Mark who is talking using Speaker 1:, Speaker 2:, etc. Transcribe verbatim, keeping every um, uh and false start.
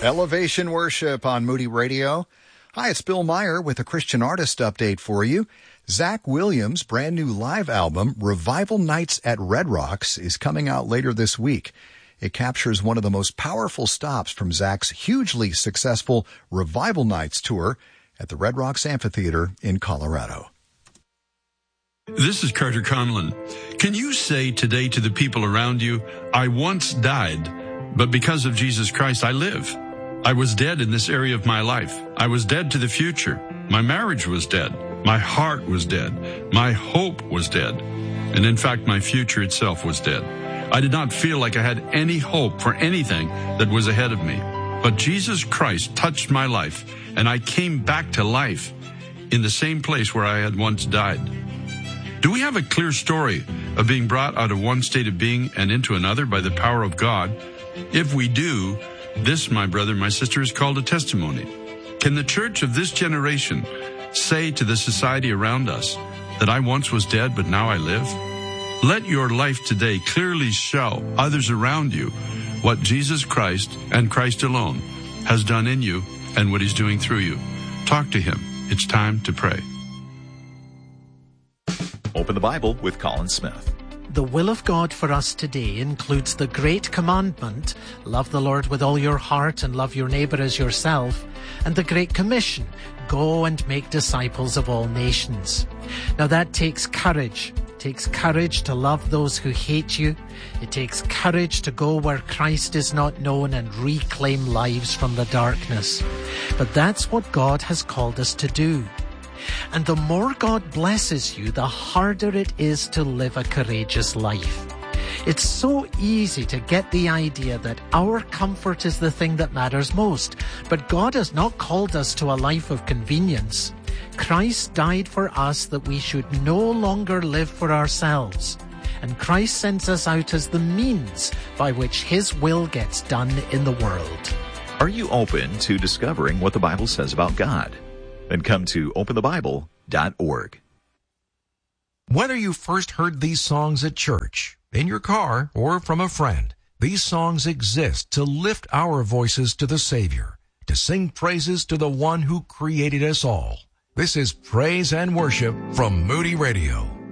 Speaker 1: Elevation Worship on Moody Radio. Hi, it's Bill Meyer with a Christian artist update for you. Zach Williams' brand new live album, Revival Nights at Red Rocks, is coming out later this week. It captures one of the most powerful stops from Zach's hugely successful Revival Nights tour at the Red Rocks Amphitheater in Colorado.
Speaker 2: This is Carter Conlon. Can you say today to the people around you, I once died, but because of Jesus Christ I live? I was dead in this area of my life. I was dead to the future. My marriage was dead. My heart was dead. My hope was dead. And in fact, my future itself was dead. I did not feel like I had any hope for anything that was ahead of me. But Jesus Christ touched my life, and I came back to life in the same place where I had once died. Do we have a clear story of being brought out of one state of being and into another by the power of God? If we do, this, my brother, my sister, is called a testimony. Can the church of this generation say to the society around us that I once was dead, but now I live? Let your life today clearly show others around you what Jesus Christ and Christ alone has done in you and what he's doing through you. Talk to him. It's time to pray.
Speaker 3: Open the Bible with Colin Smith.
Speaker 4: The will of God for us today includes the great commandment, love the Lord with all your heart and love your neighbor as yourself, and the great commission, go and make disciples of all nations. Now that takes courage. It takes courage to love those who hate you. It takes courage to go where Christ is not known and reclaim lives from the darkness. But that's what God has called us to do. And the more God blesses you, the harder it is to live a courageous life. It's so easy to get the idea that our comfort is the thing that matters most. But God has not called us to a life of convenience. Christ died for us that we should no longer live for ourselves. And Christ sends us out as the means by which his will gets done in the world.
Speaker 3: Are you open to discovering what the Bible says about God? Then come to open the bible dot org.
Speaker 5: Whether you first heard these songs at church, in your car, or from a friend, these songs exist to lift our voices to the Savior, to sing praises to the one who created us all. This is Praise and Worship from Moody Radio.